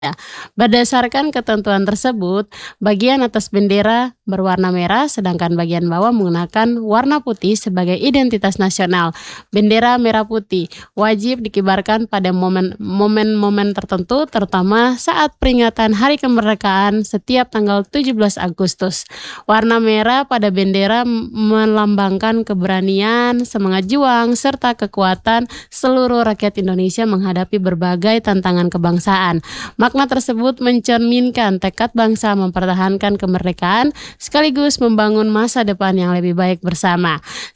Ya, berdasarkan ketentuan tersebut, bagian atas bendera berwarna merah sedangkan bagian bawah menggunakan warna putih sebagai identitas nasional. Bendera merah putih wajib dikibarkan pada momen-momen tertentu terutama saat peringatan Hari Kemerdekaan setiap tanggal 17 Agustus. Warna merah pada bendera melambangkan keberanian, semangat juang, serta kekuatan seluruh rakyat Indonesia menghadapi berbagai tantangan kebangsaan. Makna tersebut mencerminkan tekad bangsa mempertahankan kemerdekaan sekaligus membangun masa depan yang lebih baik bersama.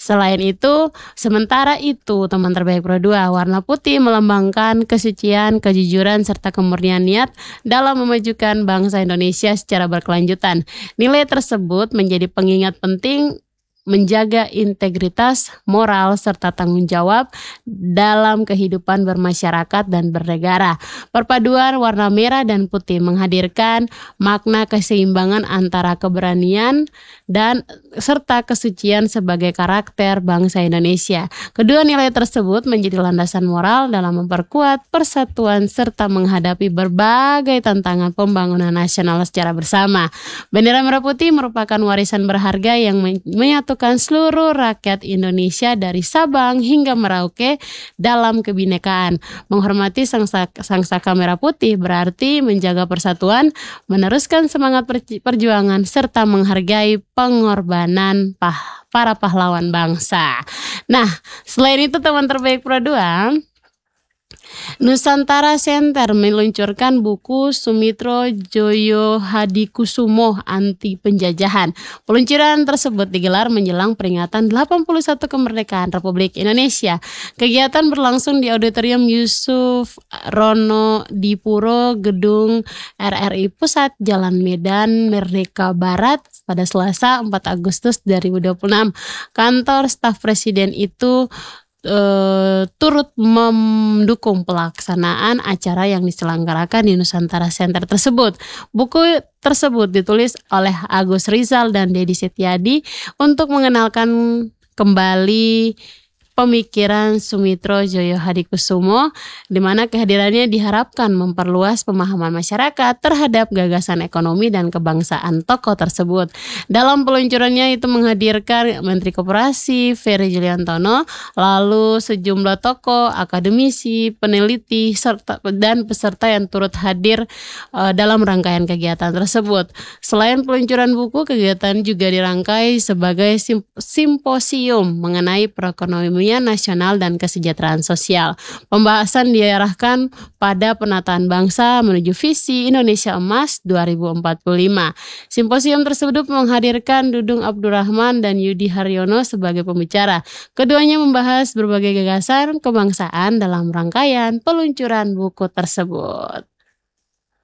Sementara itu, teman terbaik Pro 2, warna putih melambangkan kesucian, kejujuran, serta kemurnian niat dalam memajukan bangsa Indonesia secara berkelanjutan. Nilai tersebut menjadi pengingat penting menjaga integritas, moral, serta tanggung jawab dalam kehidupan bermasyarakat dan bernegara. Perpaduan warna merah dan putih menghadirkan makna keseimbangan antara keberanian dan serta kesucian sebagai karakter bangsa Indonesia. Kedua nilai tersebut menjadi landasan moral dalam memperkuat persatuan serta menghadapi berbagai tantangan pembangunan nasional secara bersama. Bendera merah putih merupakan warisan berharga yang menyatukan seluruh rakyat Indonesia dari Sabang hingga Merauke dalam kebinekaan. Menghormati sang saka merah putih berarti menjaga persatuan, meneruskan semangat perjuangan serta menghargai pengorbanan para pahlawan bangsa. Nah, selain itu teman terbaik Pro 2, Nusantara Center meluncurkan buku Sumitro Joyo Hadikusumo Anti Penjajahan. Peluncuran tersebut digelar menjelang peringatan 81 kemerdekaan Republik Indonesia. Kegiatan berlangsung di Auditorium Yusuf Rono Dipuro, Gedung RRI Pusat, Jalan Medan Merdeka Barat pada Selasa 4 Agustus 2026. Kantor staf presiden itu turut mendukung pelaksanaan acara yang diselenggarakan di Nusantara Center tersebut. Buku tersebut ditulis oleh Agus Rizal dan Dedi Setiadi untuk mengenalkan kembali pemikiran Sumitro Joyo Hadikusumo, di mana kehadirannya diharapkan memperluas pemahaman masyarakat terhadap gagasan ekonomi dan kebangsaan tokoh tersebut. Dalam peluncurannya itu menghadirkan Menteri Koperasi Ferry Juliantono, lalu sejumlah tokoh, akademisi, peneliti, dan peserta yang turut hadir dalam rangkaian kegiatan tersebut. Selain peluncuran buku, kegiatan juga dirangkai sebagai simposium mengenai perekonomian nasional dan kesejahteraan sosial. Pembahasan diarahkan pada penataan bangsa menuju visi Indonesia Emas 2045. Simposium tersebut menghadirkan Dudung Abdurrahman dan Yudi Haryono sebagai pembicara. Keduanya membahas berbagai gagasan kebangsaan dalam rangkaian peluncuran buku tersebut.